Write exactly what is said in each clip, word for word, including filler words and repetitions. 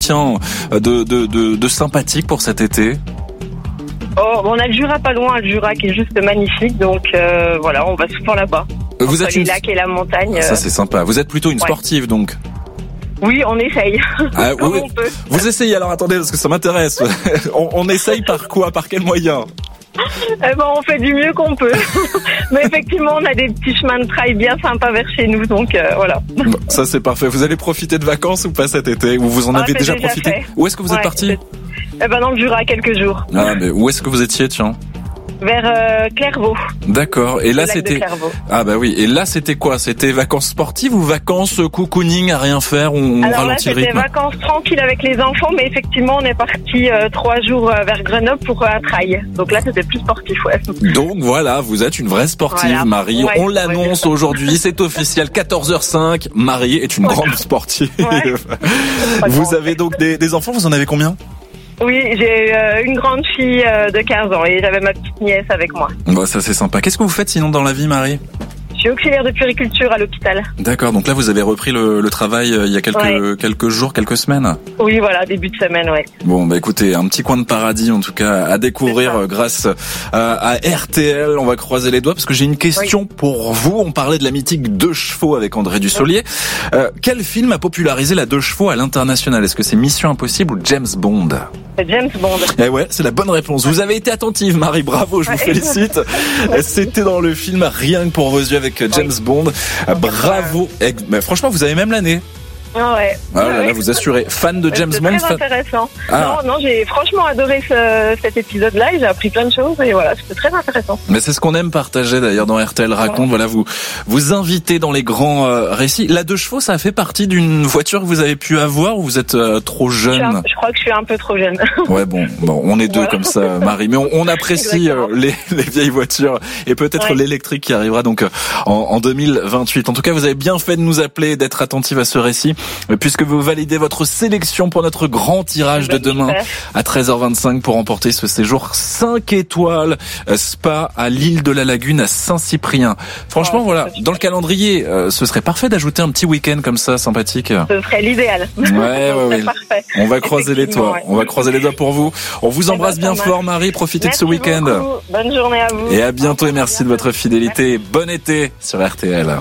tiens, de, de, de, de sympathique pour cet été? Oh, on a le Jura pas loin, le Jura qui est juste magnifique, donc euh, voilà, on va souvent là-bas. Vous Entre êtes les une... lacs et la montagne. Ça c'est sympa. Vous êtes plutôt une ouais. sportive donc? Oui, on essaye. Ah, Comme oui. on peut. Vous essayez alors, attendez, parce que ça m'intéresse. on, on essaye par quoi? Par quel moyen? Eh ben, on fait du mieux qu'on peut. Mais effectivement, on a des petits chemins de trail bien sympas vers chez nous, donc euh, voilà. Bon, ça c'est parfait. Vous allez profiter de vacances ou pas cet été? Ou vous en ah, avez déjà, déjà profité? fait. Où est-ce que vous ouais, êtes parti? Eh ben, dans le Jura, quelques jours. Ah, mais où est-ce que vous étiez, tiens? Vers euh, Clairvaux. D'accord. Et là, le lac c'était... de Clairvaux. Ah bah oui. Et là, c'était quoi? C'était vacances sportives ou vacances cocooning à rien faire? On Alors là, ralentit le c'était rythme? vacances tranquilles avec les enfants, mais effectivement, on est parti euh, trois jours euh, vers Grenoble pour un trail. Donc là, c'était plus sportif, ouais. Donc voilà, vous êtes une vraie sportive, Voilà. Marie. Ouais, on l'annonce ouais, aujourd'hui, c'est officiel, quatorze heures cinq. Marie est une Voilà. grande sportive. Ouais. Vous avez donc des, des enfants, vous en avez combien? Oui, j'ai euh, une grande fille euh, de quinze ans et j'avais ma petite nièce avec moi. Bon, ça c'est sympa. Qu'est-ce que vous faites sinon dans la vie, Marie? Je suis auxiliaire de puériculture à l'hôpital. D'accord, donc là vous avez repris le, le travail euh, il y a quelques, ouais. quelques jours, quelques semaines. Oui, voilà, début de semaine, ouais. Bon, bah écoutez, un petit coin de paradis en tout cas à découvrir euh, grâce à, à R T L. On va croiser les doigts parce que j'ai une question oui. pour vous. On parlait de la mythique Deux Chevaux avec André Dussolier. Oui. Euh, quel film a popularisé la Deux Chevaux à l'international? Est-ce que c'est Mission Impossible ou James Bond? C'est James Bond. Eh ouais, c'est la bonne réponse. Vous avez été attentive, Marie. Bravo, je vous ouais. félicite. C'était dans le film Rien que pour vos yeux avec James oui. Bond. Bravo. Et, mais franchement, vous avez même l'année. Ah ouais. Ah là, ouais. là, vous assurez. Fan de James c'est Bond. Très fan... intéressant. Ah. Non, non, j'ai franchement adoré ce, cet épisode-là et j'ai appris plein de choses et voilà, c'était très intéressant. Mais c'est ce qu'on aime partager d'ailleurs dans R T L Raconte. Ouais. Voilà, vous vous invitez dans les grands euh, récits. La Deux Chevaux, ça a fait partie d'une voiture que vous avez pu avoir ou vous êtes euh, trop jeune? je, un, je crois que je suis un peu trop jeune. Ouais, bon, bon, on est deux voilà. comme ça, Marie. Mais on, on apprécie euh, les, les vieilles voitures et peut-être ouais. l'électrique qui arrivera donc euh, en, en deux mille vingt-huit. En tout cas, vous avez bien fait de nous appeler, d'être attentive à ce récit, puisque vous validez votre sélection pour notre grand tirage de demain à treize heures vingt-cinq pour remporter ce séjour cinq étoiles spa à l'île de la Lagune à Saint-Cyprien. Franchement, oh, voilà, dans le calendrier, euh, ce serait parfait d'ajouter un petit week-end comme ça, sympathique. Ce serait l'idéal. Ouais, ouais, ouais. Parfait. On va croiser les doigts. Ouais. On va croiser les doigts pour vous. On vous embrasse bien fort, Marie. Profitez merci de ce week-end. Beaucoup. Bonne journée à vous. Et à bientôt et merci de votre fidélité. Merci. Bon été sur R T L.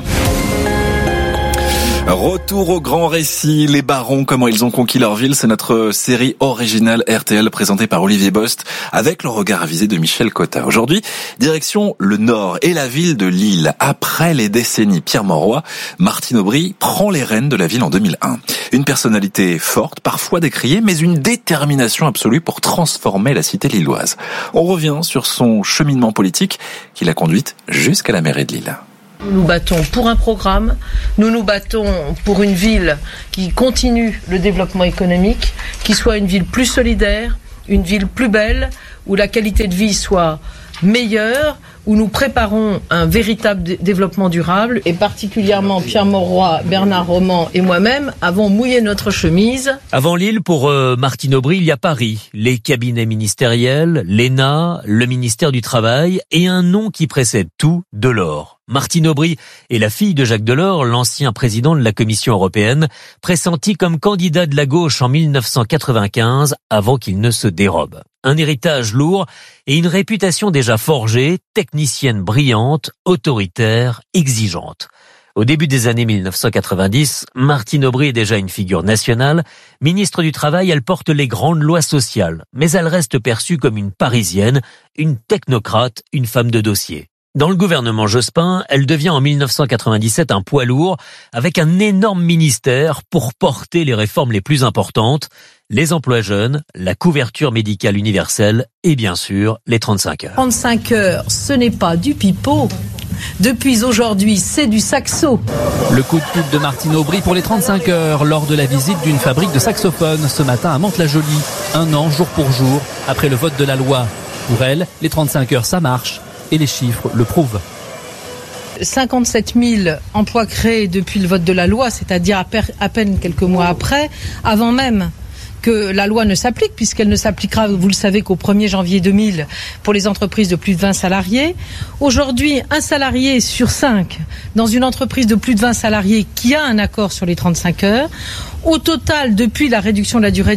Retour au grand récit, les barons, comment ils ont conquis leur ville, c'est notre série originale R T L présentée par Olivier Bost avec le regard avisé de Michel Cotta. Aujourd'hui, direction le Nord et la ville de Lille. Après les décennies Pierre Mauroy, Martine Aubry prend les rênes de la ville en deux mille un. Une personnalité forte, parfois décriée, mais une détermination absolue pour transformer la cité lilloise. On revient sur son cheminement politique qui l'a conduite jusqu'à la mairie de Lille. Nous nous battons pour un programme, nous nous battons pour une ville qui continue le développement économique, qui soit une ville plus solidaire, une ville plus belle, où la qualité de vie soit meilleure, où nous préparons un véritable d- développement durable. Et particulièrement Pierre Mauroy, Bernard Roman et moi-même avons mouillé notre chemise. Avant Lille, pour euh, Martine Aubry, il y a Paris, les cabinets ministériels, l'E N A, le ministère du Travail et un nom qui précède tout, Delors. Martine Aubry est la fille de Jacques Delors, l'ancien président de la Commission européenne, pressenti comme candidat de la gauche en mille neuf cent quatre-vingt-quinze avant qu'il ne se dérobe. Un héritage lourd et une réputation déjà forgée, technicienne brillante, autoritaire, exigeante. Au début des années mille neuf cent quatre-vingt-dix, Martine Aubry est déjà une figure nationale. Ministre du Travail, elle porte les grandes lois sociales, mais elle reste perçue comme une Parisienne, une technocrate, une femme de dossier. Dans le gouvernement Jospin, elle devient en mille neuf cent quatre-vingt-dix-sept un poids lourd avec un énorme ministère pour porter les réformes les plus importantes, les emplois jeunes, la couverture médicale universelle et bien sûr les trente-cinq heures. trente-cinq heures, ce n'est pas du pipeau. Depuis aujourd'hui, c'est du saxo. Le coup de pute de Martine Aubry pour les trente-cinq heures lors de la visite d'une fabrique de saxophones ce matin à Mantes-la-Jolie. Un an, jour pour jour, après le vote de la loi. Pour elle, les trente-cinq heures, ça marche. Et les chiffres le prouvent. cinquante-sept mille emplois créés depuis le vote de la loi, c'est-à-dire à peine quelques mois après, avant même que la loi ne s'applique, puisqu'elle ne s'appliquera, vous le savez, qu'au premier janvier deux mille pour les entreprises de plus de vingt salariés. Aujourd'hui, un salarié sur cinq dans une entreprise de plus de vingt salariés qui a un accord sur les trente-cinq heures. Au total, depuis la réduction de la durée